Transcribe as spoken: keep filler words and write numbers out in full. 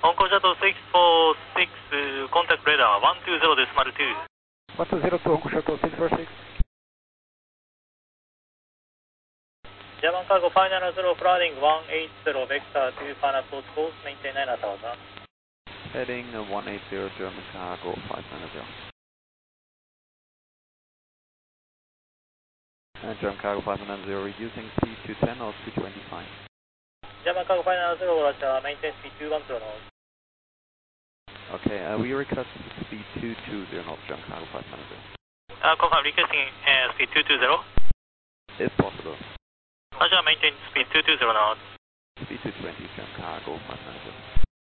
香港シャトルsix four six、コンタクトレーダーone two zeroデシマルtwo。 one two zero to 香港シャトルsix four six。 ジャーマンカーゴファイナルゼロフライディングone eight zeroベクターtwoファイナルポートコースメインテイナーナタワー。 Heading one eight zero German cargo five nine zero. And German cargo five nine zero reducing speed to ten or to twenty-five. ジャーマンカーゴファイナルゼロラチャーメインテインスピードtwo one zero knots。 Okay, uh, we request speed two two zero knots, German cargo five nine zero. Uh, confirm requesting uh, speed two two zero. If possible. Roger, maintain speed two two zero knots. Speed two twenty, German cargo five nine zero.